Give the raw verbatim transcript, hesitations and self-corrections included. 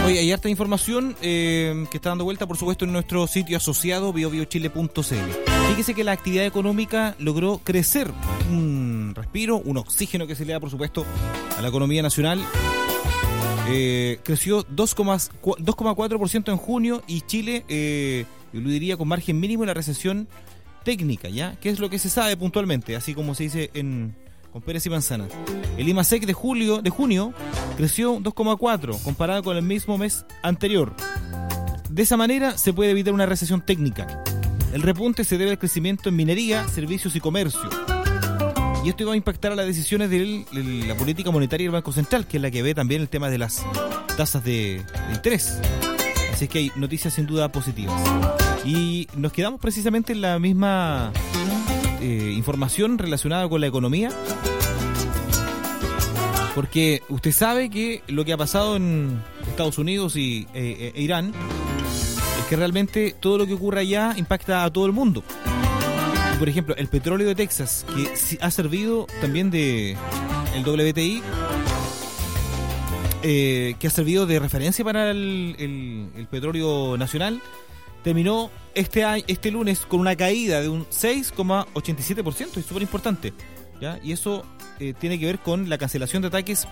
Oye, hay harta información eh, que está dando vuelta, por supuesto, en nuestro sitio asociado bio bio chile punto c l. Fíjese que la actividad económica logró crecer, un respiro, un oxígeno que se le da, por supuesto, a la economía nacional. Eh, creció dos coma cuatro por ciento en junio y Chile, eh, yo lo diría, con margen mínimo en la recesión técnica, ¿ya? Que es lo que se sabe puntualmente, así como se dice en con peras y manzanas. El IMASEC de julio, de junio creció dos coma cuatro comparado con el mismo mes anterior. De esa manera se puede evitar una recesión técnica. El repunte se debe al crecimiento en minería, servicios y comercio. Y esto va a impactar a las decisiones de la política monetaria del Banco Central, que es la que ve también el tema de las tasas de, de interés. Así es que hay noticias sin duda positivas. Y nos quedamos precisamente en la misma eh, información relacionada con la economía, porque usted sabe que lo que ha pasado en Estados Unidos y eh, e Irán es que realmente todo lo que ocurre allá impacta a todo el mundo. Por ejemplo, el petróleo de Texas, que ha servido también de el W T I, eh, que ha servido de referencia para el, el, el petróleo nacional, terminó este año, este lunes con una caída de un seis coma ochenta y siete por ciento, es súper importante, ¿ya? Y eso eh, tiene que ver con la cancelación de ataques